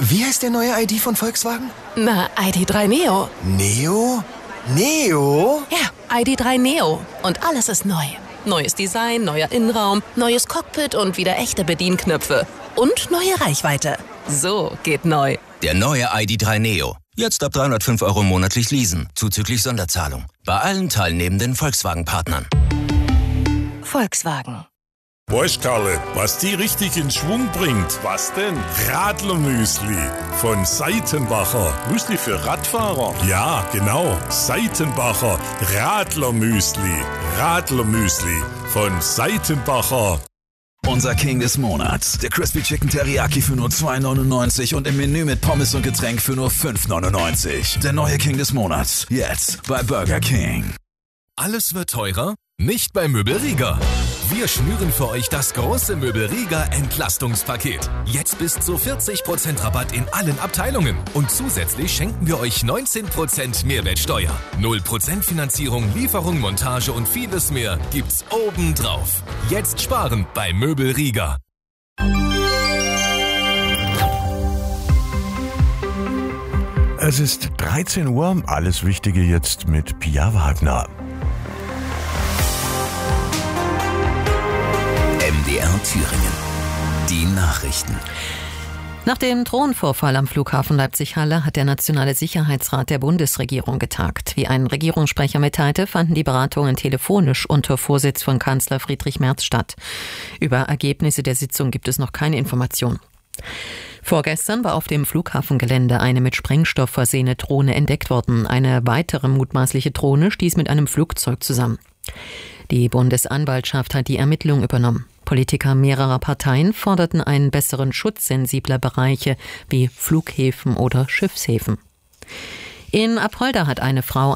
Wie heißt der neue ID von Volkswagen? Na, ID.3 Neo. Neo? Neo? Ja, ID.3 Neo. Und alles ist neu. Neues Design, neuer Innenraum, neues Cockpit und wieder echte Bedienknöpfe. Und neue Reichweite. So geht neu. Der neue ID.3 Neo. Jetzt ab 305 € monatlich leasen, zuzüglich Sonderzahlung. Bei allen teilnehmenden Volkswagen-Partnern. Volkswagen. Weißt, Karle, was die richtig in Schwung bringt? Was denn? Radlermüsli von Seitenbacher. Müsli für Radfahrer? Ja, genau. Seitenbacher Radlermüsli. Radlermüsli von Seitenbacher. Unser King des Monats. Der Crispy Chicken Teriyaki für nur 2,99 und im Menü mit Pommes und Getränk für nur 5,99. Der neue King des Monats. Jetzt bei Burger King. Alles wird teurer? Nicht bei Möbel Rieger. Wir schnüren für euch das große Möbel Rieger Entlastungspaket. Jetzt bis zu 40% Rabatt in allen Abteilungen. Und zusätzlich schenken wir euch 19% Mehrwertsteuer. 0% Finanzierung, Lieferung, Montage und vieles mehr gibt's obendrauf. Jetzt sparen bei Möbel Rieger. Es ist 13 Uhr, alles Wichtige jetzt mit Pia Wagner. MDR Thüringen. Die Nachrichten. Nach dem Drohnenvorfall am Flughafen Leipzig-Halle hat der Nationale Sicherheitsrat der Bundesregierung getagt. Wie ein Regierungssprecher mitteilte, fanden die Beratungen telefonisch unter Vorsitz von Kanzler Friedrich Merz statt. Über Ergebnisse der Sitzung gibt es noch keine Information. Vorgestern war auf dem Flughafengelände eine mit Sprengstoff versehene Drohne entdeckt worden. Eine weitere mutmaßliche Drohne stieß mit einem Flugzeug zusammen. Die Bundesanwaltschaft hat die Ermittlung übernommen. Politiker mehrerer Parteien forderten einen besseren Schutz sensibler Bereiche wie Flughäfen oder Schiffshäfen. In Apolda hat eine Frau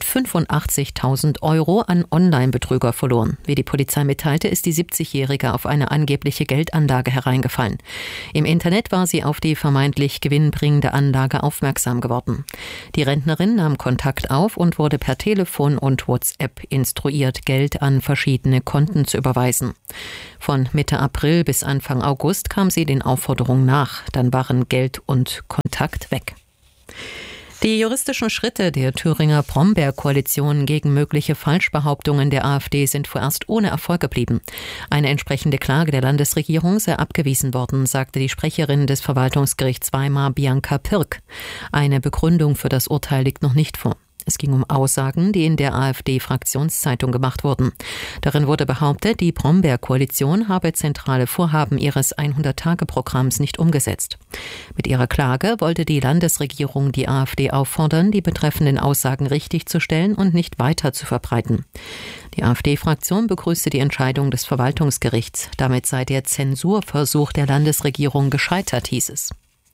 185.000 € an Online-Betrüger verloren. Wie die Polizei mitteilte, ist die 70-Jährige auf eine angebliche Geldanlage hereingefallen. Im Internet war sie auf die vermeintlich gewinnbringende Anlage aufmerksam geworden. Die Rentnerin nahm Kontakt auf und wurde per Telefon und WhatsApp instruiert, Geld an verschiedene Konten zu überweisen. Von Mitte April bis Anfang August kam sie den Aufforderungen nach. Dann waren Geld und Kontakt weg. Die juristischen Schritte der Thüringer Brombeer-Koalition gegen mögliche Falschbehauptungen der AfD sind vorerst ohne Erfolg geblieben. Eine entsprechende Klage der Landesregierung sei abgewiesen worden, sagte die Sprecherin des Verwaltungsgerichts Weimar, Bianca Pirk. Eine Begründung für das Urteil liegt noch nicht vor. Es ging um Aussagen, die in der AfD-Fraktionszeitung gemacht wurden. Darin wurde behauptet, die Brombeer-Koalition habe zentrale Vorhaben ihres 100-Tage-Programms nicht umgesetzt. Mit ihrer Klage wollte die Landesregierung die AfD auffordern, die betreffenden Aussagen richtigzustellen und nicht weiter zu verbreiten. Die AfD-Fraktion begrüßte die Entscheidung des Verwaltungsgerichts. Damit sei der Zensurversuch der Landesregierung gescheitert, hieß es.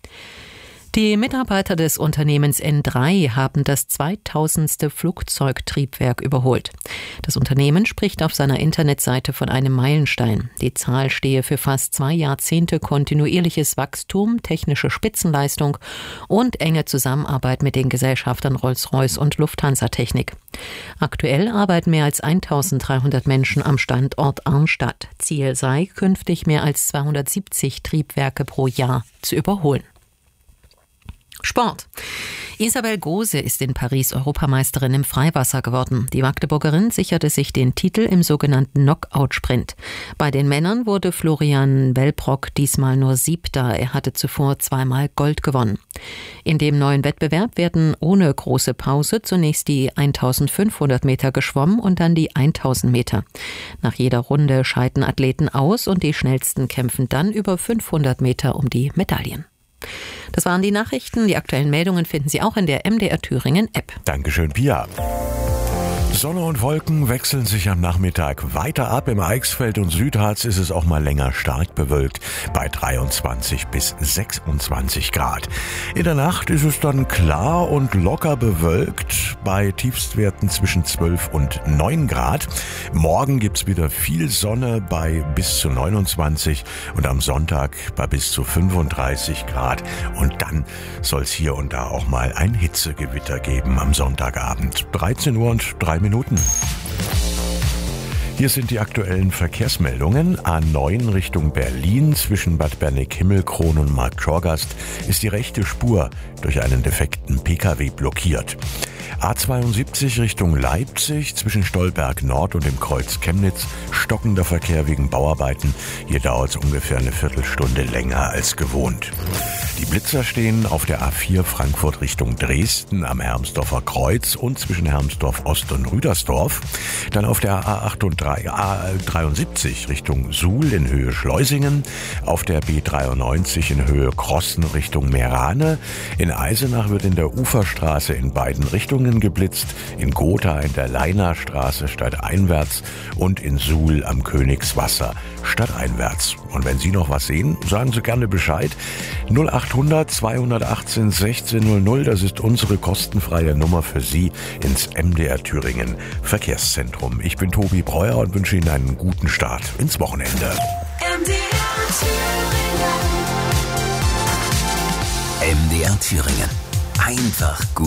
Die Mitarbeiter des Unternehmens N3 haben das 2000. Flugzeugtriebwerk überholt. Das Unternehmen spricht auf seiner Internetseite von einem Meilenstein. Die Zahl stehe für fast 2 Jahrzehnte kontinuierliches Wachstum, technische Spitzenleistung und enge Zusammenarbeit mit den Gesellschaftern Rolls-Royce und Lufthansa Technik. Aktuell arbeiten mehr als 1300 Menschen am Standort Arnstadt. Ziel sei, künftig mehr als 270 Triebwerke pro Jahr zu überholen. Sport. Isabel Gose ist in Paris Europameisterin im Freiwasser geworden. Die Magdeburgerin sicherte sich den Titel im sogenannten Knockout-Sprint. Bei den Männern wurde Florian Wellbrock diesmal nur 7. Er hatte zuvor 2-mal Gold gewonnen. In dem neuen Wettbewerb werden ohne große Pause zunächst die 1500 Meter geschwommen und dann die 1000 Meter. Nach jeder Runde scheiden Athleten aus und die schnellsten kämpfen dann über 500 Meter um die Medaillen. Das waren die Nachrichten. Die aktuellen Meldungen finden Sie auch in der MDR Thüringen App. Dankeschön, Pia. Sonne und Wolken wechseln sich am Nachmittag weiter ab. Im Eichsfeld und Südharz ist es auch mal länger stark bewölkt bei 23 bis 26 Grad. In der Nacht ist es dann klar und locker bewölkt bei Tiefstwerten zwischen 12 und 9 Grad. Morgen gibt's wieder viel Sonne bei bis zu 29 und am Sonntag bei bis zu 35 Grad. Und dann soll es hier und da auch mal ein Hitzegewitter geben am Sonntagabend. 13 Uhr und 3 Minuten. Hier sind die aktuellen Verkehrsmeldungen. A9 Richtung Berlin zwischen Bad Berneck-Himmelkron und Marktschorgast ist die rechte Spur durch einen defekten Pkw blockiert. A72 Richtung Leipzig zwischen Stolberg Nord und dem Kreuz Chemnitz stockender Verkehr wegen Bauarbeiten. Hier dauert es ungefähr eine Viertelstunde länger als gewohnt. Die Blitzer stehen auf der A4 Frankfurt Richtung Dresden am Hermsdorfer Kreuz und zwischen Hermsdorf Ost und Rüdersdorf. Dann auf der A73 Richtung Suhl in Höhe Schleusingen, auf der B93 in Höhe Krossen Richtung Meerane. In Eisenach wird in der Uferstraße in beiden Richtungen geblitzt, in Gotha in der Leinachstraße stadteinwärts und in Suhl am Königswasser stadteinwärts. Und wenn Sie noch was sehen, sagen Sie gerne Bescheid. 0800 218 1600, das ist unsere kostenfreie Nummer für Sie ins MDR Thüringen Verkehrszentrum. Ich bin Tobi Breuer und wünsche Ihnen einen guten Start ins Wochenende. MDR Thüringen. Einfach gut.